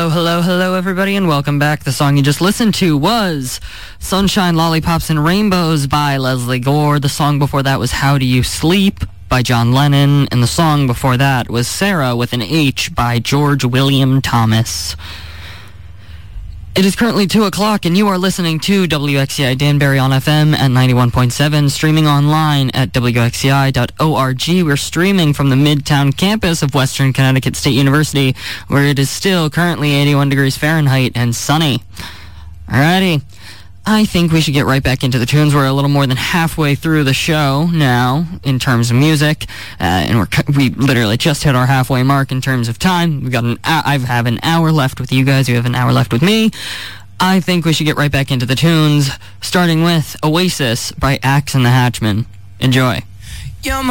Hello, everybody, and welcome back. The song you just listened to was Sunshine, Lollipops, and Rainbows by Leslie Gore. The song before that was How Do You Sleep by John Lennon, and the song before that was Sarah with an H by George William Thomas. It is currently 2 o'clock, and you are listening to WXCI Danbury on FM at 91.7, streaming online at WXCI.org. We're streaming from the Midtown campus of Western Connecticut State University, where it is still currently 81 degrees Fahrenheit and sunny. Alrighty. I think we should get right back into the tunes. We're a little more than halfway through the show now in terms of music, and we literally just hit our halfway mark in terms of time. I have an hour left with you guys. You have an hour left with me. I think we should get right back into the tunes, starting with Oasis by Axe and the Hatchmen. Enjoy.